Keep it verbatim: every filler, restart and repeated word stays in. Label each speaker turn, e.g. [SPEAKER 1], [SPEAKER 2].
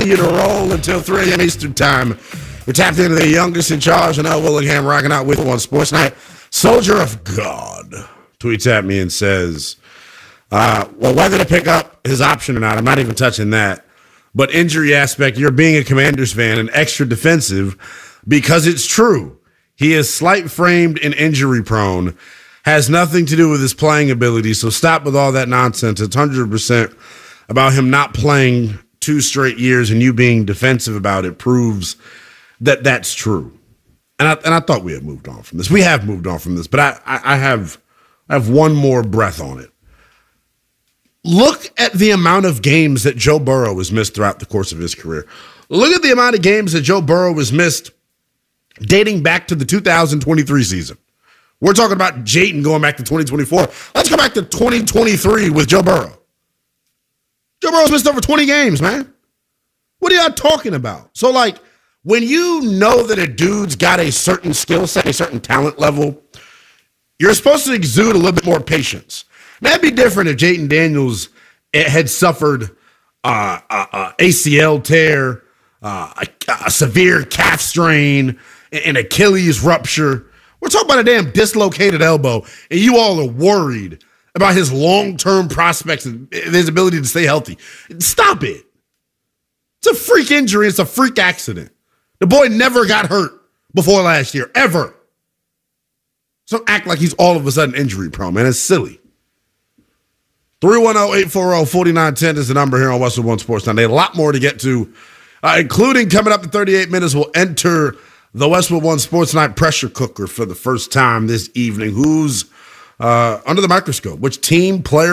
[SPEAKER 1] continue to roll until three a.m. Eastern time. We're tapped into the youngest in charge, and L. Willingham rocking out with one Sports Night. Soldier of God tweets at me and says, uh, well, whether to pick up his option or not, I'm not even touching that. But injury aspect, you're being a Commanders fan and extra defensive because it's true. He is slight-framed and injury-prone. Has nothing to do with his playing ability, so stop with all that nonsense. It's one hundred percent about him not playing two straight years and you being defensive about it proves that that's true. And I, and I thought we had moved on from this. We have moved on from this, but I, I, I have I have one more breath on it. Look at the amount of games that Joe Burrow has missed throughout the course of his career. Look at the amount of games that Joe Burrow has missed dating back to the two thousand twenty-three season. We're talking about Jayton going back to twenty twenty-four. Let's go back to twenty twenty-three with Joe Burrow. Joe Burrow's missed over twenty games, man. What are y'all talking about? So, like, when you know that a dude's got a certain skill set, a certain talent level, you're supposed to exude a little bit more patience. That'd be different if Jayden Daniels had suffered uh, a, a A C L tear, uh, a, a severe calf strain, an Achilles rupture. We're talking about a damn dislocated elbow, and you all are worried about his long-term prospects and his ability to stay healthy. Stop it. It's a freak injury. It's a freak accident. The boy never got hurt before last year, ever. So don't act like he's all of a sudden injury prone, man. It's silly. three one zero, eight four zero, four nine one zero is the number here on Westwood One Sports Now. They have a lot more to get to, uh, including coming up in thirty-eight minutes, we'll enter the Westwood One Sports Night pressure cooker for the first time this evening. Who's uh, under the microscope? Which team, player,